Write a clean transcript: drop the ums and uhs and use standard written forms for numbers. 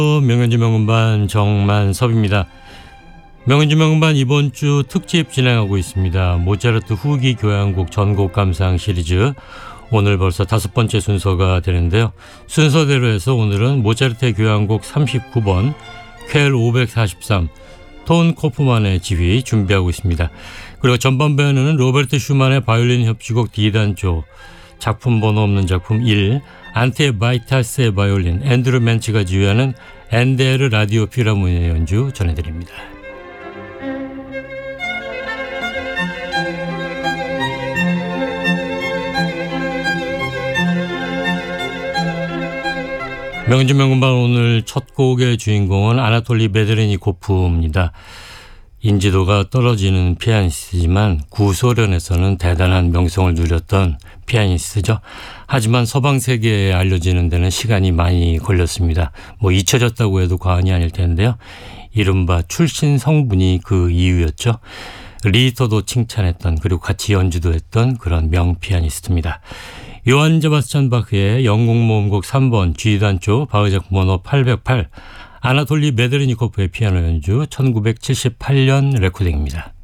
명연지 명음반 정만섭입니다. 명연지 명음반 이번 주 특집 진행하고 있습니다. 모차르트 후기 교향곡 전곡 감상 시리즈, 오늘 벌써 5번째 순서가 되는데요. 순서대로 해서 오늘은 모차르트의 교향곡 39번 퀘 543 톤 코프만의 지휘 준비하고 있습니다. 그리고 전반부에는 로베르트 슈만의 바이올린 협주곡 D단조 작품 번호 없는 작품 1, 안테 바이탈스의 바이올린, 앤드루 맨치가 지휘하는 엔데르 라디오 필하모니의 연주 전해드립니다. 명연지 명음반 오늘 첫 곡의 주인공은 아나톨리 메드레니코프입니다. 인지도가 떨어지는 피아니스트지만 구소련에서는 대단한 명성을 누렸던 피아니스트죠. 하지만 서방 세계에 알려지는 데는 시간이 많이 걸렸습니다. 잊혀졌다고 해도 과언이 아닐 텐데요. 이른바 출신 성분이 그 이유였죠. 리히터도 칭찬했던, 그리고 같이 연주도 했던 그런 명 피아니스트입니다. 요한 세바스찬 바흐의 영국모음곡 3번 G단조 바흐 작품 번호 808, 아나톨리 메드레니코프의 피아노 연주 1978년 레코딩입니다.